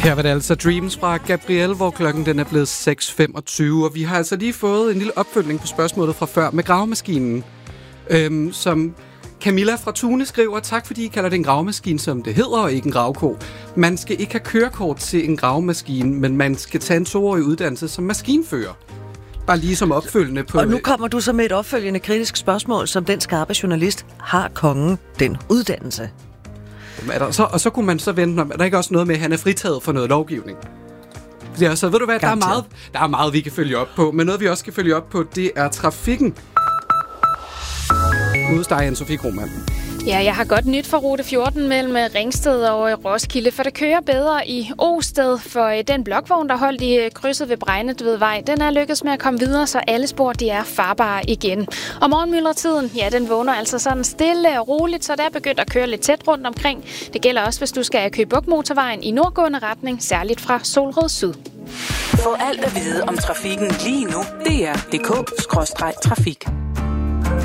Her var det altså Dreams fra Gabrielle, hvor klokken den er blevet 6.25, og vi har altså lige fået en lille opfølgning på spørgsmålet fra før med gravemaskinen, som Camilla fra Tune skriver: tak fordi I kalder det en gravemaskine, som det hedder, og ikke en gravko. Man skal ikke have kørekort til en gravemaskine, men man skal tage en 2-årig uddannelse som maskinfører. Bare lige som opfølgende på... Og nu kommer du så med et opfølgende kritisk spørgsmål, som den skarpe journalist: har kongen den uddannelse? Og så kunne man så vente, er der ikke også noget med, at han er fritaget for noget lovgivning? Ja, så ved du hvad, der er meget, vi kan følge op på, men noget, vi også skal følge op på, det er trafikken. Ude dig, Anne-Sophie Krohmann. Ja, jeg har godt nyt for rute 14 mellem Ringsted og Roskilde, for det kører bedre i Osted, for den blokvogn, der holdt i krydset ved Brejnedvedvej, den er lykkedes med at komme videre, så alle spor de er farbare igen. Og morgenmyldretiden, ja, den vågner altså sådan stille og roligt, så der er begyndt at køre lidt tæt rundt omkring. Det gælder også, hvis du skal Køge Bugt motorvejen i nordgående retning, særligt fra Solrød Syd. Få alt at vide om trafikken lige nu. DR.dk/trafik.